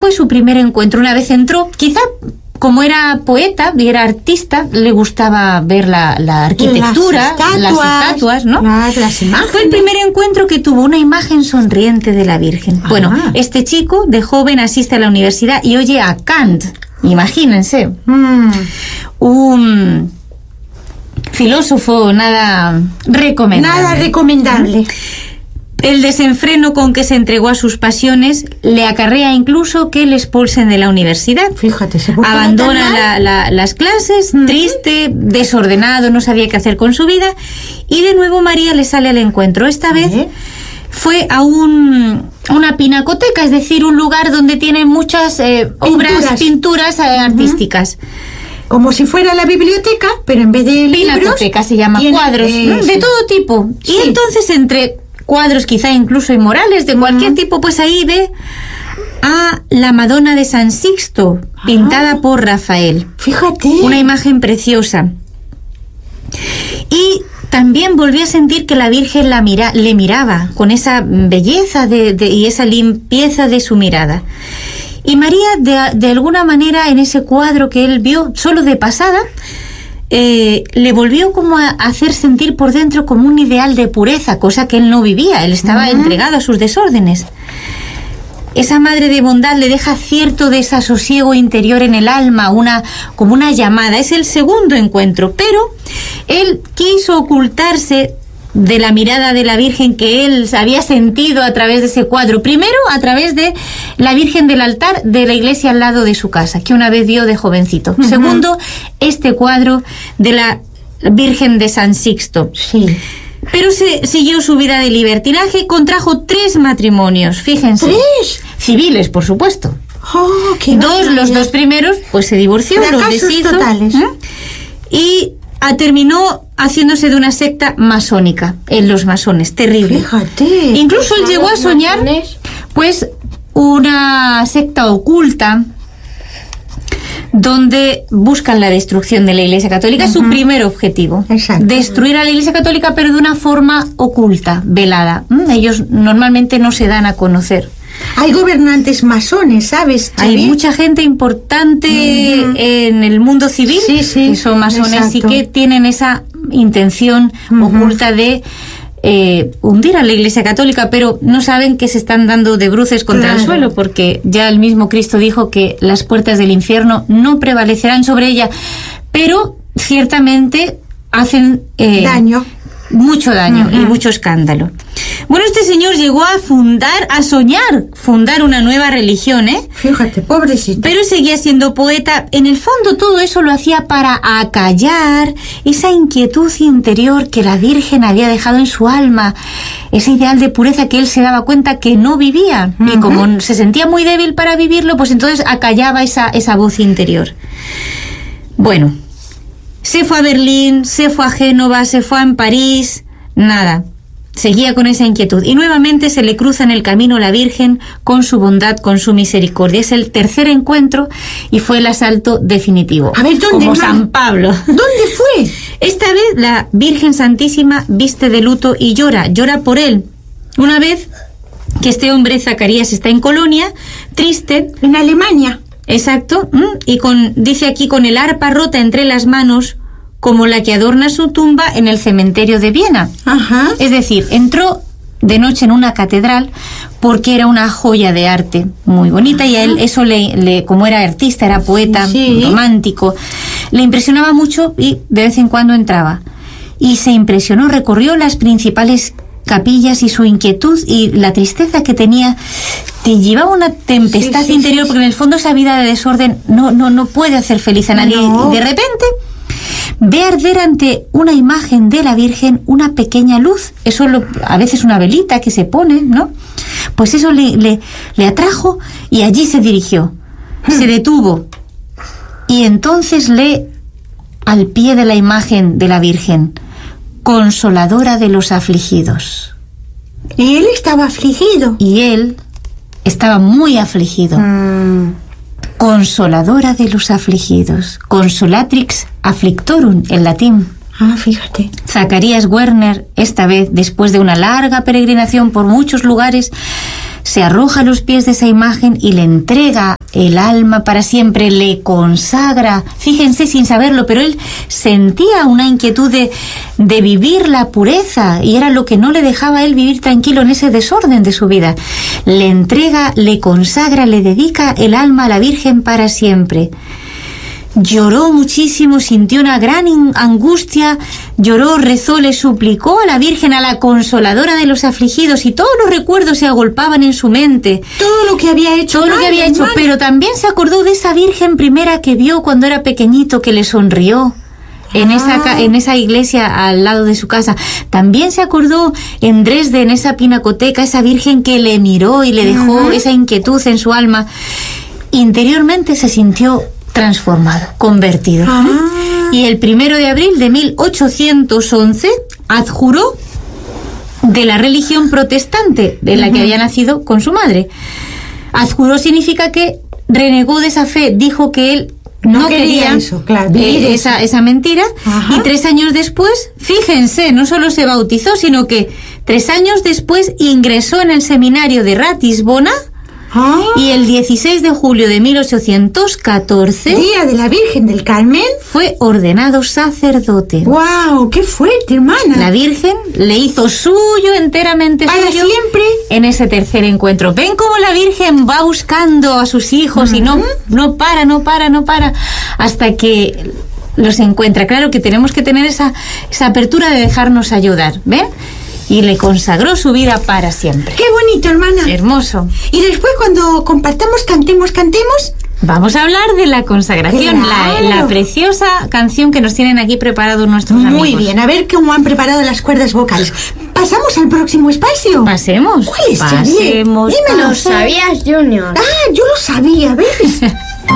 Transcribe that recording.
fue su primer encuentro. Una vez entró, quizá como era poeta y era artista, le gustaba ver la arquitectura, las estatuas, ¿no? Las imágenes. Fue el primer encuentro que tuvo una imagen sonriente de la Virgen. Ajá. Bueno, este chico de joven asiste a la universidad y oye a Kant, imagínense, un filósofo nada recomendable. Nada recomendable. El desenfreno con que se entregó a sus pasiones le acarrea incluso que le expulsen de la universidad. Fíjate, se abandona las clases, triste, desordenado, no sabía qué hacer con su vida, y de nuevo María le sale al encuentro. Esta vez fue a una pinacoteca, es decir, un lugar donde tienen muchas pinturas artísticas. Como si fuera la biblioteca, pero en vez de libros... Pinacoteca se llama, cuadros, de todo tipo. Sí. Y entonces entre cuadros quizá incluso inmorales de cualquier tipo, pues ahí ve a la Madonna de San Sixto, pintada por Rafael. Fíjate. Una imagen preciosa. Y también volví a sentir que la Virgen le miraba con esa belleza y esa limpieza de su mirada. Y María, de alguna manera, en ese cuadro que él vio solo de pasada, le volvió como a hacer sentir por dentro como un ideal de pureza, cosa que él no vivía. Él estaba entregado a sus desórdenes. Esa madre de bondad le deja cierto desasosiego interior en el alma, como una llamada. Es el segundo encuentro, pero él quiso ocultarse de la mirada de la Virgen que él había sentido a través de ese cuadro. Primero, a través de la Virgen del altar de la iglesia al lado de su casa, que una vez vio de jovencito. Segundo, este cuadro de la Virgen de San Sixto. Sí. Pero siguió su vida de libertinaje, contrajo 3 matrimonios, fíjense. ¿3? Civiles, por supuesto. Oh, qué los 2 primeros, pues se divorció, los deshizo. Totales. Y terminó haciéndose de una secta masónica, en los masones, terrible. Fíjate. Incluso él llegó a soñar, pues, una secta oculta donde buscan la destrucción de la Iglesia Católica. Es su primer objetivo. Exacto. Destruir a la Iglesia Católica, pero de una forma oculta, velada. Ellos normalmente no se dan a conocer. Hay gobernantes masones, ¿sabes? Hay mucha gente importante en el mundo civil que son masones y que tienen esa intención oculta de hundir a la Iglesia Católica, pero no saben que se están dando de bruces contra el suelo, porque ya el mismo Cristo dijo que las puertas del infierno no prevalecerán sobre ella, pero ciertamente hacen mucho daño y mucho escándalo. Bueno, este señor llegó a fundar una nueva religión, Fíjate, pobrecito. Pero seguía siendo poeta. En el fondo todo eso lo hacía para acallar esa inquietud interior que la Virgen había dejado en su alma, ese ideal de pureza que él se daba cuenta que no vivía. Y como se sentía muy débil para vivirlo, pues entonces acallaba esa voz interior. Bueno, se fue a Berlín, se fue a Génova, se fue a París, nada. Seguía con esa inquietud y nuevamente se le cruza en el camino la Virgen con su bondad, con su misericordia. Es el tercer encuentro y fue el asalto definitivo. A ver, ¿dónde? Como San Pablo. ¿Dónde fue? Esta vez la Virgen Santísima viste de luto y llora por él. Una vez que este hombre, Zacarías, está en Colonia, triste. En Alemania. Exacto. Y dice aquí, con el arpa rota entre las manos, como la que adorna su tumba en el cementerio de Viena. Ajá. Es decir, entró de noche en una catedral porque era una joya de arte muy bonita. Y a él eso como era artista, era poeta, romántico, le impresionaba mucho y de vez en cuando entraba. Y se impresionó, recorrió las principales capillas y su inquietud y la tristeza que tenía te llevaba una tempestad interior, porque en el fondo esa vida de desorden no puede hacer feliz a nadie. Y de repente ve arder ante una imagen de la Virgen una pequeña luz. Eso a veces una velita que se pone, ¿no? Pues eso le atrajo y allí se dirigió. Se detuvo y entonces lee al pie de la imagen de la Virgen: Consoladora de los afligidos. ¿Y él estaba afligido? Y él estaba muy afligido. Consoladora de los afligidos. Consolatrix afflictorum, en latín. Ah, fíjate. Zacarías Werner, esta vez, después de una larga peregrinación por muchos lugares, se arroja a los pies de esa imagen y le entrega el alma para siempre, le consagra. Fíjense, sin saberlo, pero él sentía una inquietud de vivir la pureza, y era lo que no le dejaba a él vivir tranquilo en ese desorden de su vida. Le entrega, le consagra, le dedica el alma a la Virgen para siempre. Lloró muchísimo, sintió una gran angustia, lloró, rezó, le suplicó a la Virgen, a la consoladora de los afligidos, y todos los recuerdos se agolpaban en su mente. Todo lo que había hecho. Todo lo que había hecho, pero también se acordó de esa Virgen primera que vio cuando era pequeñito, que le sonrió en esa iglesia al lado de su casa. También se acordó en Dresde, en esa pinacoteca, esa Virgen que le miró y le dejó esa inquietud en su alma. Interiormente se sintió transformado, convertido. Y el 1 de abril de 1811 adjuró de la religión protestante de la que había nacido con su madre. Adjuró significa que renegó de esa fe, dijo que él no quería eso, claro, esa mentira. Y 3 años después, fíjense, no solo se bautizó, sino que 3 años después ingresó en el seminario de Ratisbona. Y el 16 de julio de 1814, Día de la Virgen del Carmen, fue ordenado sacerdote. ¡Wow! ¡Qué fuerte, hermana! La Virgen le hizo suyo, enteramente para suyo, siempre, en ese tercer encuentro. ¿Ven cómo la Virgen va buscando a sus hijos y no para, hasta que los encuentra? Claro que tenemos que tener esa apertura de dejarnos ayudar, ¿ven? Y le consagró su vida para siempre. ¡Qué bonito, hermana! Hermoso. Y después, cuando compartamos, cantemos, vamos a hablar de la consagración, claro, la preciosa canción que nos tienen aquí preparados nuestros amigos. Muy bien, a ver cómo han preparado las cuerdas vocales. ¿Pasamos al próximo espacio? Pasemos. ¿Cuál es, Pasemos. Dímelo. ¿Lo sabías, Junior? Yo lo sabía, ¿ves?